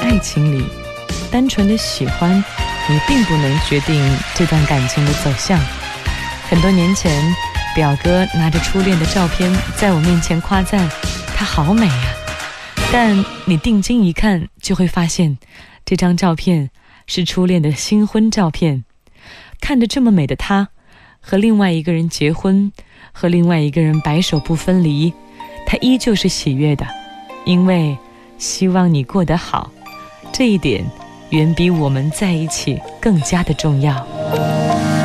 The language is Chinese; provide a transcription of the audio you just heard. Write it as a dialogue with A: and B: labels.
A: 爱情里，单纯的喜欢也并不能决定这段感情的走向。很多年前，表哥拿着初恋的照片在我面前夸赞她好美啊，但你定睛一看就会发现，这张照片是初恋的新婚照片。看着这么美的她和另外一个人结婚，和另外一个人白首不分离，她依旧是喜悦的，因为希望你过得好，这一点远比我们在一起更加的重要。